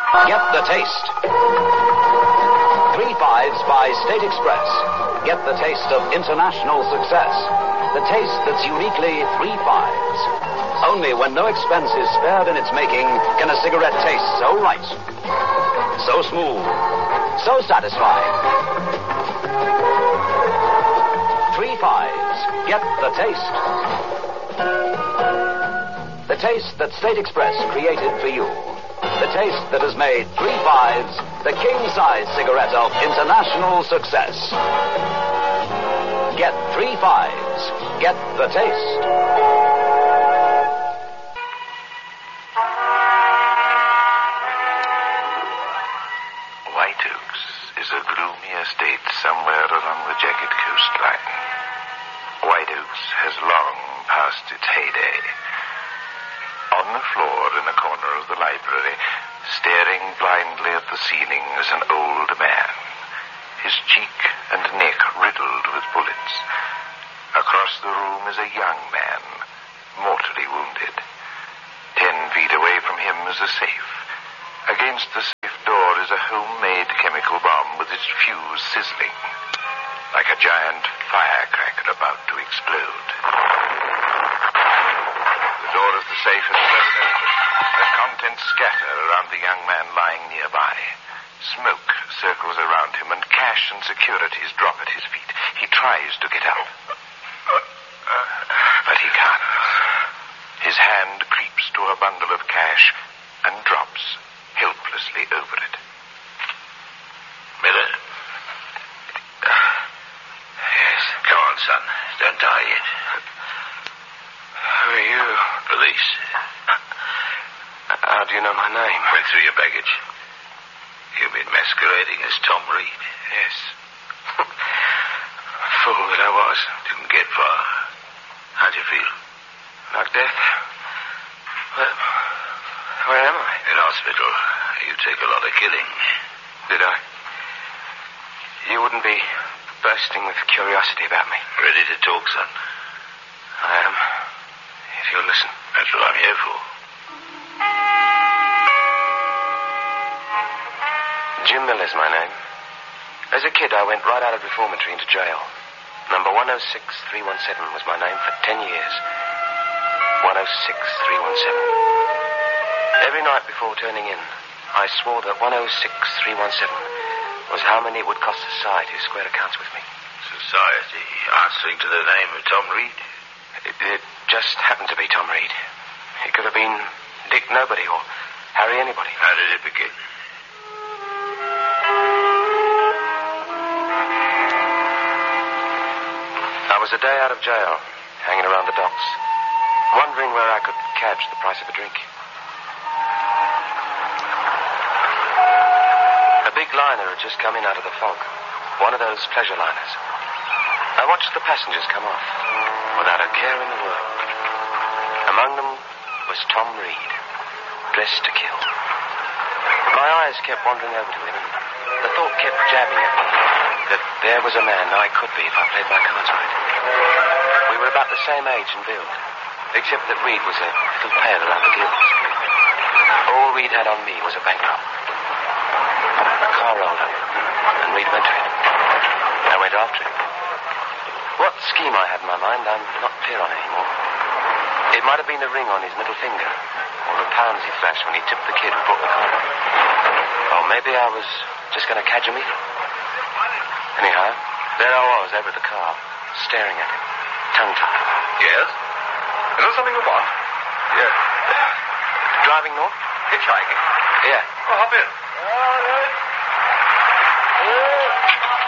Get the taste. 3 5s by State Express. Get the taste of international success. The taste that's uniquely 3 5s. Only when no expense is spared in its making can a cigarette taste so right, so smooth, so satisfying. 3 5s. Get the taste. The taste that State Express created for you. The taste that has made 3 5s the king-size cigarette of international success. Get 3 5s. Get the taste. White Oaks is a gloomy estate somewhere along the jagged coastline. White Oaks has long past its heyday. On the floor in a corner of the library, staring blindly at the ceiling, is an old man, his cheek and neck riddled with bullets. Across the room is a young man, mortally wounded. 10 feet away from him is a safe. Against the safe door is a homemade chemical bomb with its fuse sizzling, like a giant firecracker about to explode. The door of the safe is thrown open. The contents scatter around the young man lying nearby. Smoke circles around him, and cash and securities drop at his feet. He tries to get up, but he can't. His hand creeps to a bundle of cash and drops helplessly over it. Miller? Yes? Come on, son. Don't die yet. Who are you? Police. How do you know my name? Went through your baggage. You've been masquerading as Tom Reed. Yes. Fool that I was. Didn't get far. How'd you feel? Like death? Where am I? In hospital. You take a lot of killing. Did I? You wouldn't be bursting with curiosity about me. Ready to talk, son? I am. If you'll listen. That's what I'm here for. Jim Miller's my name. As a kid, I went right out of reformatory into jail. Number 106317 was my name for 10 years. 106317. Every night before turning in, I swore that 106317 was how many it would cost society to square accounts with me. Society answering to the name of Tom Reed? It just happened to be Tom Reed. It could have been Dick Nobody or Harry Anybody. How did it begin? I was a day out of jail, hanging around the docks, wondering where I could catch the price of a drink. A big liner had just come in out of the fog, one of those pleasure liners. I watched the passengers come off, without a care in the world. Among them was Tom Reed, dressed to kill. My eyes kept wandering over to him, and the thought kept jabbing at me that there was a man I could be if I played my cards right. We were about the same age and build, except that Reed was a little pale around the gills. All Reed had on me was a bankroll. A car rolled up, and Reed went to it. I went after him. What scheme I had in my mind, I'm not clear on anymore. It might have been the ring on his middle finger, or the pounds he flashed when he tipped the kid who brought the car. Or maybe I was just going to catch him either. Anyhow, there I was over the car, staring at him, tongue-tied. Yes? Is there something you want? Yeah. Driving north? Hitchhiking? Yeah. Well, hop in. All right.